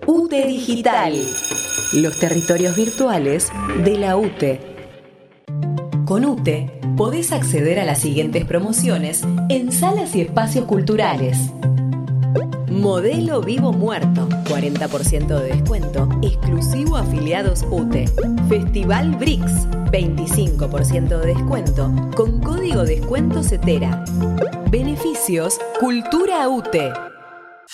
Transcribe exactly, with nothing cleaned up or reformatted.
UTE Digital, los territorios virtuales de la UTE. Con UTE podés acceder a las siguientes promociones en salas y espacios culturales. Modelo Vivo Muerto, cuarenta por ciento de descuento, exclusivo a afiliados UTE. Festival B R I C S, veinticinco por ciento de descuento, con código descuento CETERA. Beneficios Cultura UTE.